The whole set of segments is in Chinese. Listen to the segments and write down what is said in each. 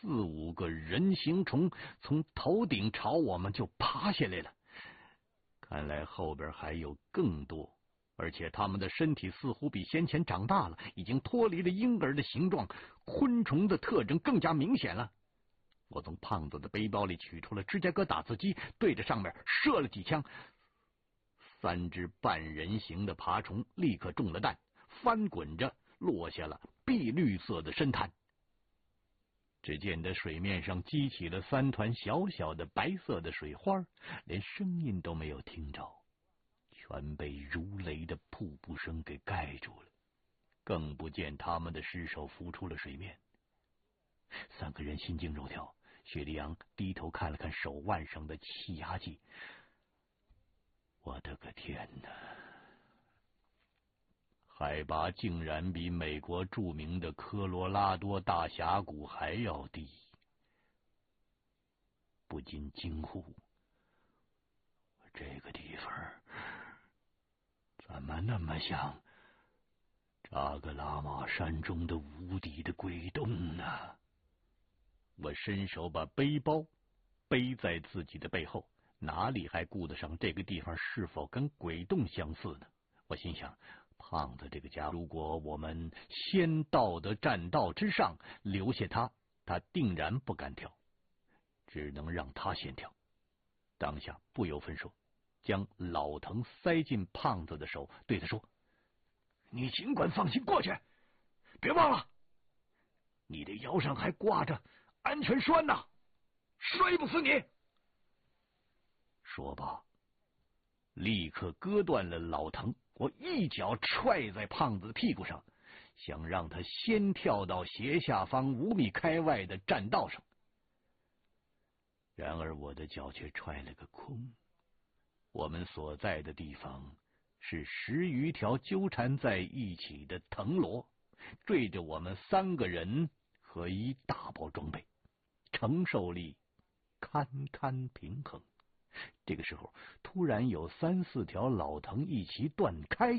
4、5个人形虫从头顶朝我们就爬下来了。看来后边还有更多，而且他们的身体似乎比先前长大了，已经脱离了婴儿的形状，昆虫的特征更加明显了。我从胖子的背包里取出了芝加哥打字机，对着上面射了几枪。3只半人形的爬虫立刻中了弹，翻滚着落下了碧绿色的深滩。只见得水面上激起了3团小小的白色的水花，连声音都没有听着，全被如雷的瀑布声给盖住了，更不见他们的尸首浮出了水面。3个人心惊肉跳，雪莉昂低头看了看手腕上的气压计。我的个天哪！海拔竟然比美国著名的科罗拉多大峡谷还要低，不禁惊呼：这个地方怎么那么像扎格拉玛山中的无底的鬼洞呢？我伸手把背包背在自己的背后，哪里还顾得上这个地方是否跟鬼洞相似呢？我心想，胖子这个家伙，如果我们先到的栈道之上，留下他，他定然不敢跳，只能让他先跳。当下不由分说，将老藤塞进胖子的手，对他说：你尽管放心过去，别忘了你的腰上还挂着安全栓呢，摔不死你。说罢立刻割断了老藤，我一脚踹在胖子的屁股上，想让他先跳到斜下方5米开外的栈道上。然而我的脚却踹了个空。我们所在的地方是10余条纠缠在一起的藤萝，缀着我们3个人和一大包装备，承受力堪堪平衡。这个时候突然有3、4条老藤一齐断开，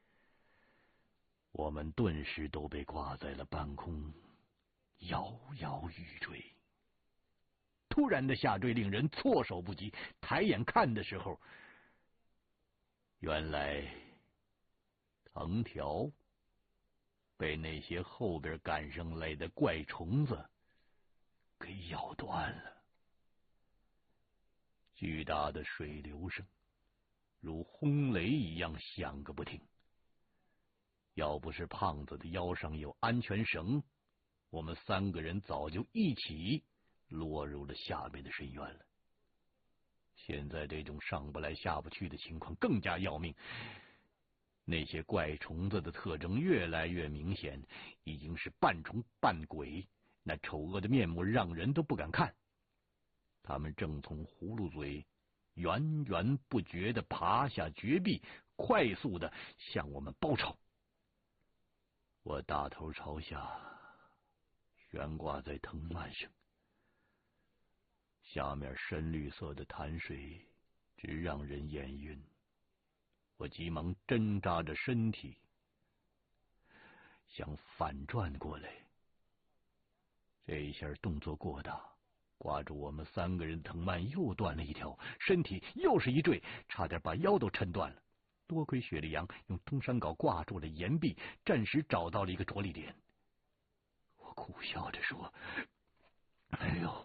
我们顿时都被挂在了半空，摇摇欲坠。突然的下坠令人措手不及，抬眼看的时候，原来藤条被那些后边赶上来的怪虫子给咬断了。巨大的水流声如轰雷一样响个不停。要不是胖子的腰上有安全绳，我们3个人早就一起落入了下面的深渊了。现在这种上不来下不去的情况更加要命，那些怪虫子的特征越来越明显，已经是半虫半鬼，那丑恶的面目让人都不敢看。他们正从葫芦嘴源源不绝地爬下绝壁，快速地向我们包抄。我大头朝下悬挂在藤蔓上，下面深绿色的潭水直让人眼晕。我急忙挣扎着身体想反转过来，这一下动作过大，挂住我们3个人的藤蔓又断了一条，身体又是一坠，差点把腰都抻断了。多亏雪莉杨用登山镐挂住了岩壁，暂时找到了一个着力点。我苦笑着说：哎呦，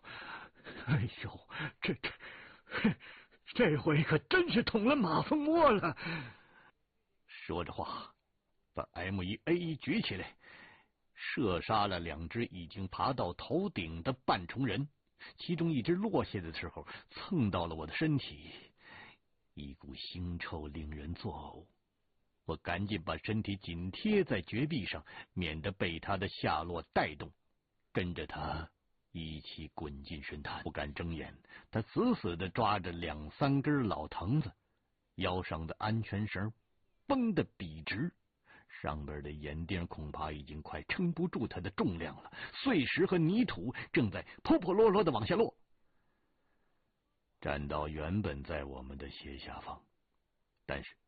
这回可真是捅了马蜂窝了。说着话，把 M1A1 举起来，射杀了2只已经爬到头顶的半虫人，其中一只落下的时候蹭到了我的身体，一股腥臭令人作呕。我赶紧把身体紧贴在绝壁上，免得被他的下落带动，跟着他一起滚进深潭。不敢睁眼，他死死地抓着2、3根老藤子，腰上的安全绳绷得笔直，上边的岩钉恐怕已经快撑不住它的重量了，碎石和泥土正在破破落落地往下落。栈道原本在我们的斜下方，但是